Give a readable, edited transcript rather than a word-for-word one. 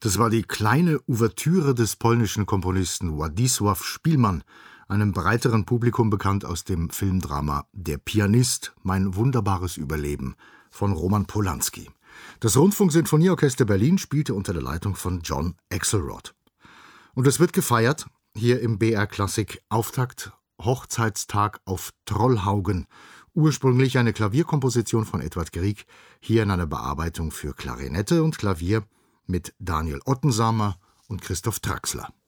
Das war die kleine Ouvertüre des polnischen Komponisten Władysław Szpilman, einem breiteren Publikum bekannt aus dem Filmdrama Der Pianist – Mein wunderbares Überleben von Roman Polański. Das Rundfunksinfonieorchester Berlin spielte unter der Leitung von John Axelrod. Und es wird gefeiert, hier im BR Klassik Auftakt Hochzeitstag auf Trollhaugen. Ursprünglich eine Klavierkomposition von Edvard Grieg, hier in einer Bearbeitung für Klarinette und Klavier mit Daniel Ottensamer und Christoph Traxler.